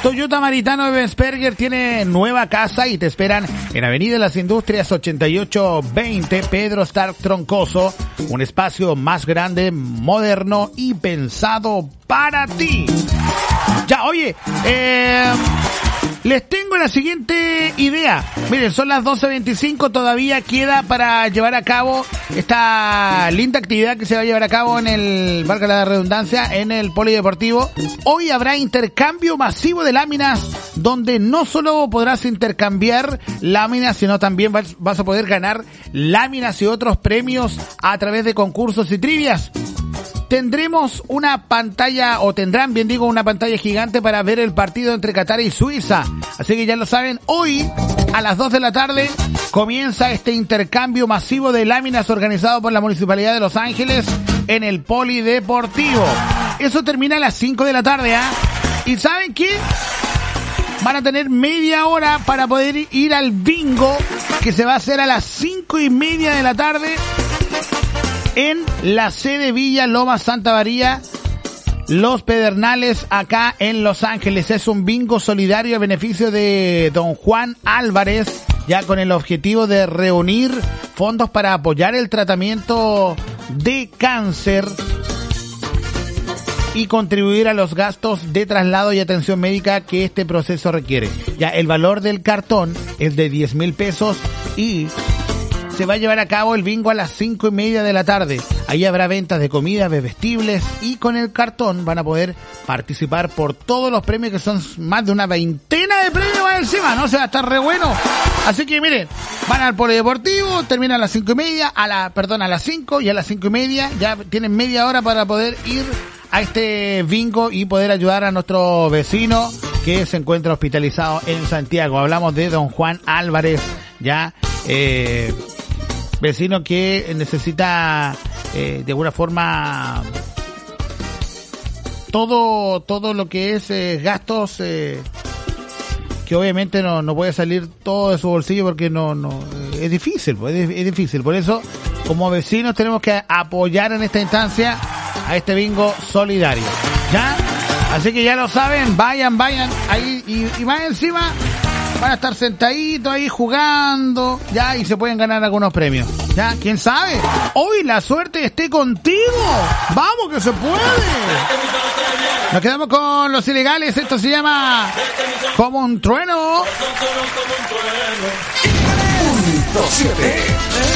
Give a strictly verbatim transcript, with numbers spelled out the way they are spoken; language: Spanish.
Toyota Maritano de Bensperger tiene nueva casa y te esperan en Avenida Las Industrias ochenta y ocho veinte, Pedro Stark Troncoso. Un espacio más grande, moderno y pensado para ti. Ya, oye, eh... les tengo la siguiente idea. Miren, son las doce veinticinco, todavía queda para llevar a cabo esta linda actividad que se va a llevar a cabo en el, valga la redundancia, en el polideportivo. Hoy habrá intercambio masivo de láminas, donde no solo podrás intercambiar láminas, sino también vas, vas a poder ganar láminas y otros premios a través de concursos y trivias. Tendremos una pantalla, o tendrán, bien digo, una pantalla gigante para ver el partido entre Qatar y Suiza. Así que ya lo saben, hoy a las dos de la tarde comienza este intercambio masivo de láminas organizado por la Municipalidad de Los Ángeles en el Polideportivo. Eso termina a las cinco de la tarde, ¿ah? ¿eh? ¿Y saben qué? Van a tener media hora para poder ir al bingo, que se va a hacer a las cinco y media de la tarde en la sede Villa Loma Santa María, Los Pedernales, acá en Los Ángeles. Es un bingo solidario a beneficio de don Juan Álvarez, ya con el objetivo de reunir fondos para apoyar el tratamiento de cáncer y contribuir a los gastos de traslado y atención médica que este proceso requiere. Ya, el valor del cartón es de diez mil pesos y se va a llevar a cabo el bingo a las cinco y media de la tarde. Ahí habrá ventas de comida, bebestibles, y con el cartón van a poder participar por todos los premios, que son más de una veintena de premios más encima, ¿no? O sea, va a estar re bueno. Así que miren, van al polideportivo, terminan a las cinco y media, a la, perdón, a las cinco, y a las cinco y media ya tienen media hora para poder ir a este bingo y poder ayudar a nuestro vecino que se encuentra hospitalizado en Santiago. Hablamos de don Juan Álvarez, ya, eh, vecino que necesita eh, de alguna forma todo todo lo que es eh, gastos, eh, que obviamente no no puede salir todo de su bolsillo porque no no eh, es difícil, pues, es, es difícil. Por eso, como vecinos, tenemos que apoyar en esta instancia a este bingo solidario, ¿ya? Así que ya lo saben, vayan, vayan ahí, y, y más encima van a estar sentaditos ahí jugando, ya, y se pueden ganar algunos premios, ya, quién sabe, hoy la suerte esté contigo, vamos que se puede. Nos quedamos con Los Ilegales, esto se llama Como un Trueno. Punto siete.